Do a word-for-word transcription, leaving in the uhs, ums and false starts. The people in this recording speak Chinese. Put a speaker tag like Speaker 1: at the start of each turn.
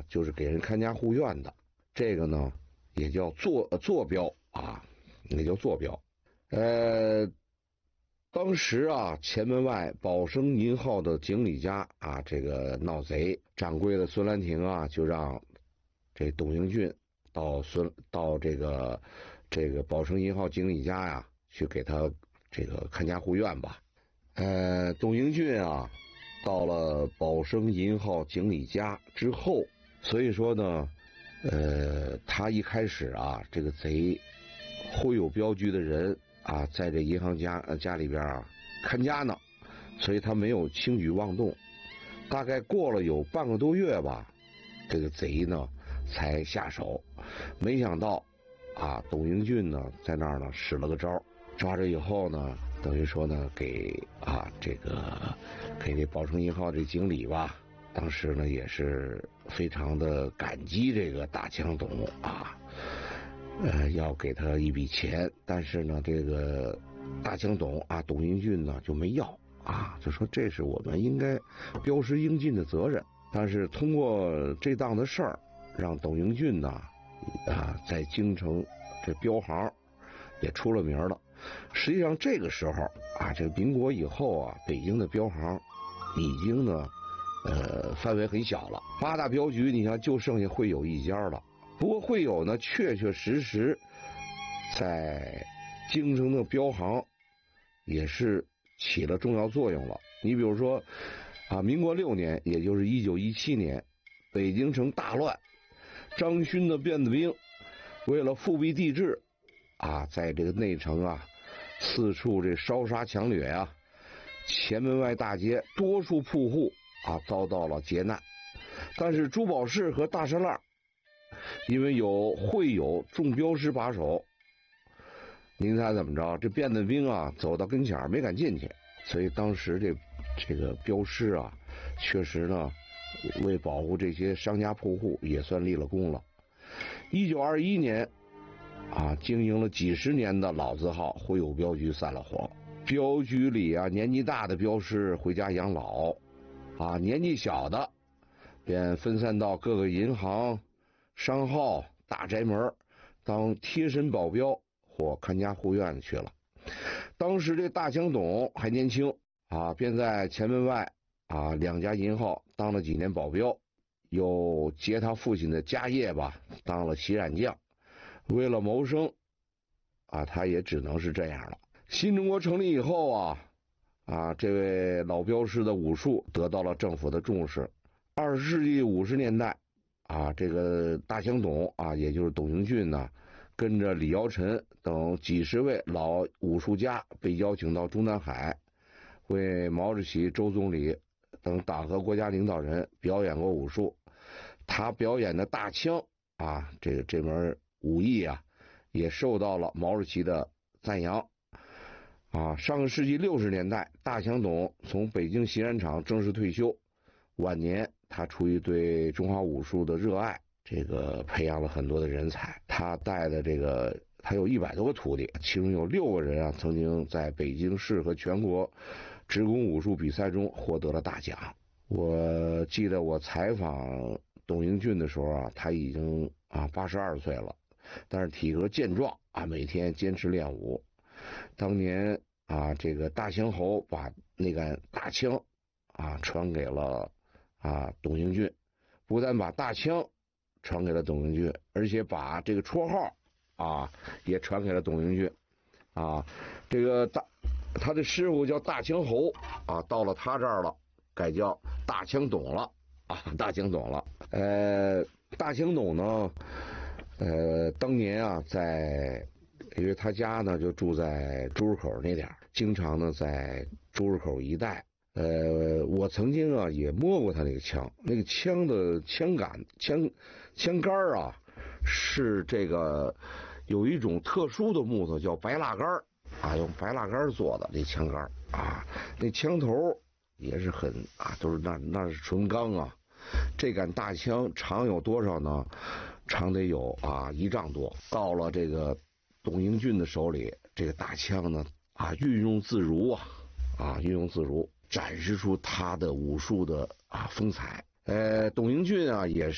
Speaker 1: 啊，就是给人看家护院的，这个呢也叫坐坐标啊，也叫坐标。呃，当时啊，前门外宝生银号的经理家啊，这个闹贼，掌柜的孙兰亭啊，就让这董英俊到孙到这个这个宝生银号经理家呀，去给他这个看家护院吧。呃，董英俊啊，到了宝生银号经理家之后，所以说呢，呃，他一开始啊，这个贼会有镖局的人啊，在这银行家家里边啊看家呢，所以他没有轻举妄动。大概过了有半个多月吧，这个贼呢才下手。没想到啊，董英俊呢在那儿呢使了个招，抓着以后呢，等于说呢给啊这个给这宝生银号这经理吧，当时呢也是非常的感激这个大强董啊。呃，要给他一笔钱，但是呢，这个大强董啊，董英俊呢就没要啊，就说这是我们应该标识应尽的责任。但是通过这档子事儿，让董英俊呢啊在京城这镖行也出了名了。实际上这个时候啊，这民国以后啊，北京的镖行已经呢呃范围很小了，八大镖局你看就剩下会友一家了。不过会友呢，确确实实在京城的镖行也是起了重要作用了。你比如说啊，民国六年，也就是一九一七年，北京城大乱，张勋的辫子兵为了复辟帝制啊，在这个内城啊四处这烧杀抢掠啊，前门外大街多数铺户啊遭到了劫难，但是珠宝市和大栅栏因为有会友众镖师把守，您猜怎么着？这辫子兵啊走到跟前没敢进去，所以当时这这个镖师啊，确实呢为保护这些商家铺户也算立了功了。一九二一年啊，经营了几十年的老字号会友镖局散了伙，镖局里啊年纪大的镖师回家养老，啊年纪小的便分散到各个银行、商号、大宅门当贴身保镖或看家护院去了。当时这大强董还年轻啊，便在前门外啊两家银号当了几年保镖，又接他父亲的家业吧，当了洗染匠。为了谋生啊，他也只能是这样了。新中国成立以后啊，啊这位老镖师的武术得到了政府的重视。二十世纪五十年代啊，这个大强董啊，也就是董英俊呢，跟着李尧臣等几十位老武术家被邀请到中南海，为毛主席、周总理等党和国家领导人表演过武术。他表演的大枪啊，这个这门武艺啊，也受到了毛主席的赞扬。啊，上个世纪六十年代，大强董从北京洗染厂正式退休，晚年他出于对中华武术的热爱，这个培养了很多的人才。他带的这个他有一百多个徒弟，其中有六个人啊曾经在北京市和全国职工武术比赛中获得了大奖。我记得我采访董英俊的时候啊，他已经啊八十二岁了，但是体格健壮啊，每天坚持练武。当年啊，这个大强侯把那杆大枪啊传给了啊董英俊，不但把大枪传给了董英俊，而且把这个绰号啊也传给了董英俊。啊，这个大他的师傅叫大强侯啊，到了他这儿了，改叫大强董了啊，大强董了。呃，大强董呢，呃，当年啊，在因为他家呢就住在朱市口那点，经常呢在朱市口一带。呃，我曾经啊也摸过他那个枪，那个枪的枪杆、枪枪杆啊，是这个有一种特殊的木头叫白蜡杆啊，用白蜡杆做的这枪杆啊，那枪头也是很啊，都是那那是纯钢啊。这杆大枪长有多少呢？长得有啊一丈多。到了这个董英俊的手里，这个大枪呢啊运用自如啊啊运用自如，展示出他的武术的啊风采。呃，董英俊啊也是。